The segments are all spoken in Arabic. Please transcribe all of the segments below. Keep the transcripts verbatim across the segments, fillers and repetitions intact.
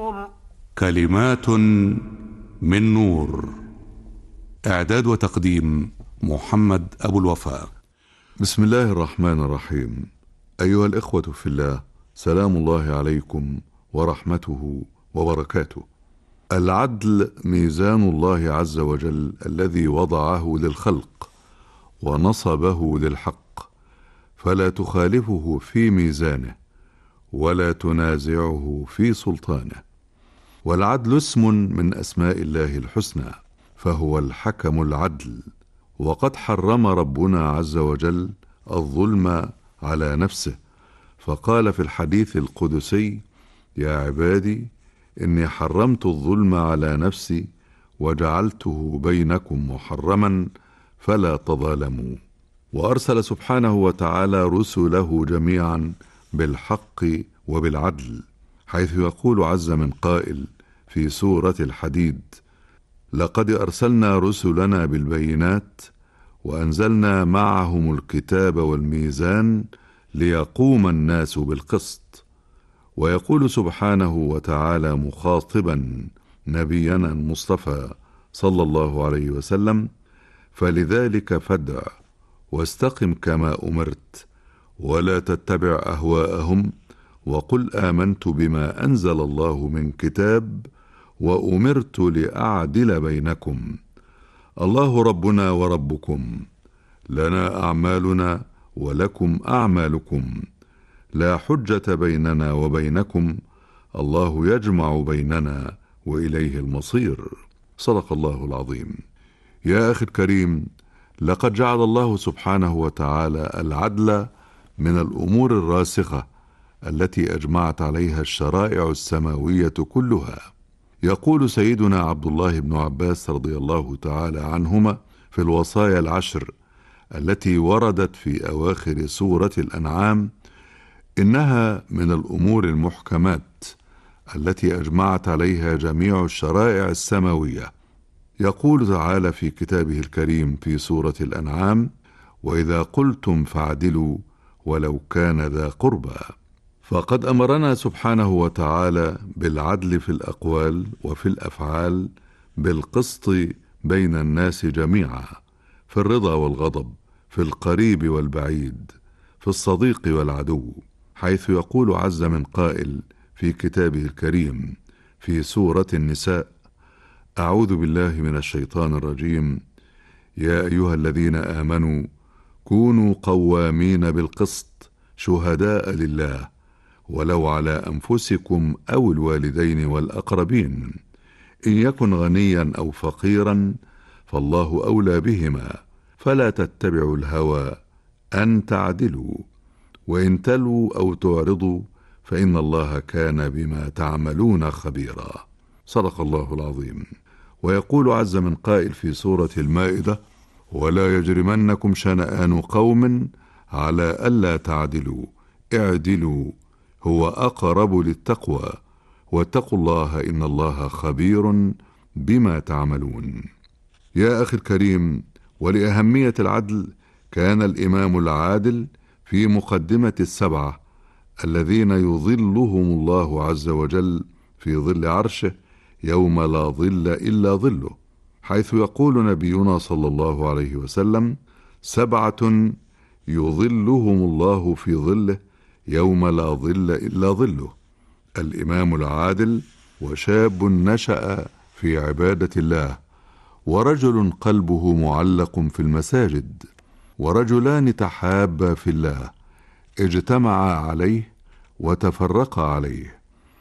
كلمات من نور. إعداد وتقديم محمد أبو الوفاء. بسم الله الرحمن الرحيم. أيها الإخوة في الله، سلام الله عليكم ورحمته وبركاته. العدل ميزان الله عز وجل الذي وضعه للخلق ونصبه للحق، فلا تخالفه في ميزانه ولا تنازعه في سلطانه. والعدل اسم من أسماء الله الحسنى، فهو الحكم العدل. وقد حرم ربنا عز وجل الظلم على نفسه، فقال في الحديث القدسي: يا عبادي إني حرمت الظلم على نفسي وجعلته بينكم محرما فلا تظالموا. وأرسل سبحانه وتعالى رسله جميعا بالحق وبالعدل، حيث يقول عز من قائل في سورة الحديد: لقد أرسلنا رسلنا بالبينات وأنزلنا معهم الكتاب والميزان ليقوم الناس بالقسط. ويقول سبحانه وتعالى مخاطبا نبينا المصطفى صلى الله عليه وسلم: فلذلك فادع واستقم كما أمرت ولا تتبع أهواءهم وقل آمنت بما أنزل الله من كتاب وأمرت لأعدل بينكم، الله ربنا وربكم، لنا أعمالنا ولكم أعمالكم، لا حجة بيننا وبينكم، الله يجمع بيننا وإليه المصير. صدق الله العظيم. يا أخي الكريم، لقد جعل الله سبحانه وتعالى العدل من الأمور الراسخة التي أجمعت عليها الشرائع السماوية كلها. يقول سيدنا عبد الله بن عباس رضي الله تعالى عنهما في الوصايا العشر التي وردت في أواخر سورة الأنعام: إنها من الأمور المحكمات التي أجمعت عليها جميع الشرائع السماوية. يقول تعالى في كتابه الكريم في سورة الأنعام: وإذا قلتم فاعدلوا ولو كان ذا قربى. فقد أمرنا سبحانه وتعالى بالعدل في الأقوال وفي الأفعال، بالقسط بين الناس جميعا، في الرضا والغضب، في القريب والبعيد، في الصديق والعدو، حيث يقول عز من قائل في كتابه الكريم في سورة النساء: أعوذ بالله من الشيطان الرجيم، يا أيها الذين آمنوا كونوا قوامين بالقسط شهداء لله ولو على أنفسكم أو الوالدين والأقربين، إن يكن غنيا أو فقيرا فالله أولى بهما، فلا تتبعوا الهوى أن تعدلوا، وإن تلوا أو تعرضوا فإن الله كان بما تعملون خبيرا. صدق الله العظيم. ويقول عز من قائل في سورة المائدة: ولا يجرمنكم شنآن قوم على ألا تعدلوا اعدلوا هو أقرب للتقوى واتقوا الله إن الله خبير بما تعملون. يا أخي الكريم، ولأهمية العدل كان الإمام العادل في مقدمة السبعة الذين يظلهم الله عز وجل في ظل عرشه يوم لا ظل إلا ظله، حيث يقول نبينا صلى الله عليه وسلم: سبعة يظلهم الله في ظله يوم لا ظل إلا ظله: الإمام العادل، وشاب نشأ في عبادة الله، ورجل قلبه معلق في المساجد، ورجلان تحابا في الله اجتمعا عليه وتفرقا عليه،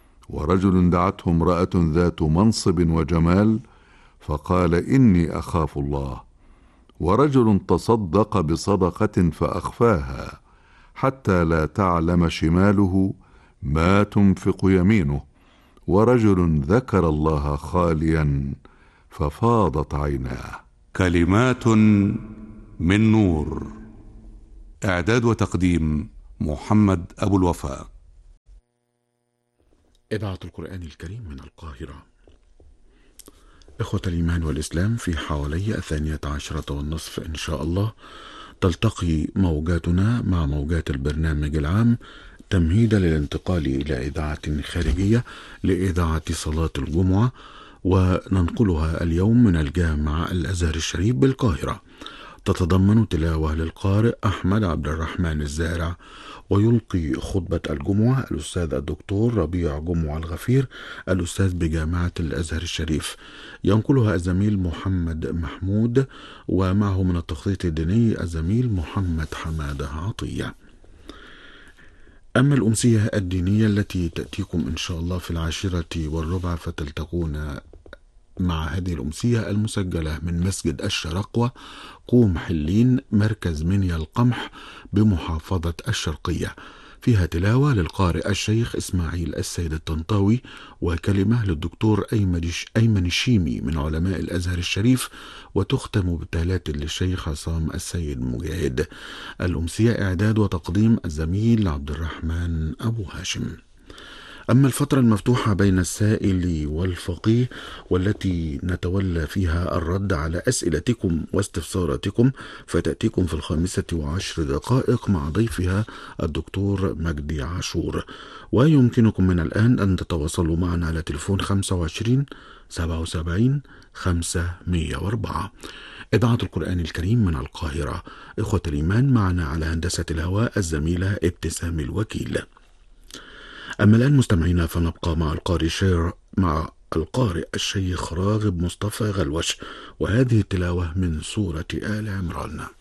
ورجل دعته امرأة ذات منصب وجمال فقال إني أخاف الله، ورجل تصدق بصدقة فأخفاها حتى لا تعلم شماله ما تنفق يمينه، ورجل ذكر الله خاليا ففاضت عيناه. كلمات من نور. إعداد وتقديم محمد أبو الوفاء. إذاعة القرآن الكريم من القاهرة. إخوة الإيمان والإسلام، في حوالي الثانية عشرة والنصف إن شاء الله تلتقي موجاتنا مع موجات البرنامج العام تمهيدا للانتقال إلى إذاعة خارجية لإذاعة صلاة الجمعة، وننقلها اليوم من الجامع الأزهر الشريف بالقاهرة. تتضمن تلاوة للقارئ أحمد عبد الرحمن الزارع، ويلقي خطبة الجمعة الأستاذ الدكتور ربيع جمعة الغفير الأستاذ بجامعة الأزهر الشريف. ينقلها الزميل محمد محمود، ومعه من التخطيط الديني الزميل محمد حمادة عطية. أما الأمسية الدينية التي تأتيكم إن شاء الله في العاشرة والربع، فتلتقون مع هذه الأمسية المسجلة من مسجد الشرقوة قوم حلين مركز منيا القمح بمحافظة الشرقية. فيها تلاوة للقارئ الشيخ إسماعيل السيد الطنطاوي، وكلمة للدكتور أيمن الشيمي من علماء الأزهر الشريف، وتختم بتالات للشيخ عصام السيد مجاهد. الأمسية إعداد وتقديم الزميل عبد الرحمن أبو هاشم. أما الفترة المفتوحة بين السائل والفقيه، والتي نتولى فيها الرد على أسئلتكم واستفساراتكم، فتأتيكم في الخامسة وعشر دقائق مع ضيفها الدكتور مجدي عاشور. ويمكنكم من الآن أن تتواصلوا معنا على تليفون خمسة وعشرين سبعة وسبعين خمسمائة وأربعة. إذاعة القرآن الكريم من القاهرة. إخوة الإيمان، معنا على هندسة الهواء الزميلة ابتسام الوكيل. أما الآن مستمعينا، فنبقى مع القارئ شير مع القارئ الشيخ راغب مصطفى غلوش، وهذه التلاوة من سورة آل عمران.